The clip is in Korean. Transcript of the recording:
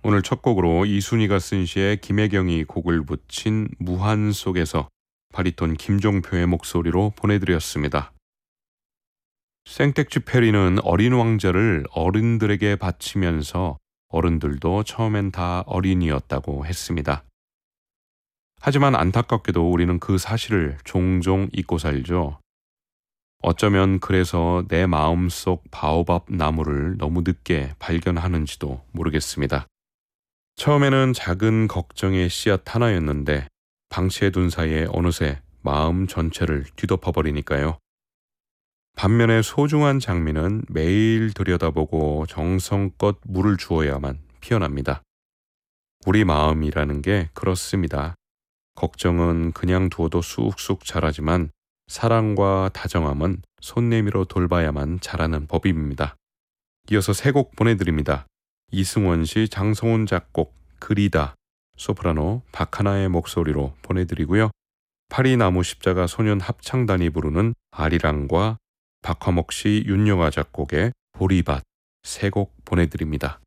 오늘 첫 곡으로 이순희가 쓴 시에 김혜경이 곡을 붙인 무한 속에서 바리톤 김종표의 목소리로 보내드렸습니다. 생텍쥐 페리는 어린 왕자를 어른들에게 바치면서 어른들도 처음엔 다 어린이였다고 했습니다. 하지만 안타깝게도 우리는 그 사실을 종종 잊고 살죠. 어쩌면 그래서 내 마음속 바오밥 나무를 너무 늦게 발견하는지도 모르겠습니다. 처음에는 작은 걱정의 씨앗 하나였는데 방치해둔 사이에 어느새 마음 전체를 뒤덮어버리니까요. 반면에 소중한 장미는 매일 들여다보고 정성껏 물을 주어야만 피어납니다. 우리 마음이라는 게 그렇습니다. 걱정은 그냥 두어도 쑥쑥 자라지만 사랑과 다정함은 손 내밀어 돌봐야만 자라는 법입니다. 이어서 세 곡 보내드립니다. 이승원 씨, 장성훈 작곡, 그리다, 소프라노 박하나의 목소리로 보내드리고요. 파리나무 십자가 소년 합창단이 부르는 아리랑과 박화목 씨, 윤영아 작곡의 보리밭 세 곡 보내드립니다.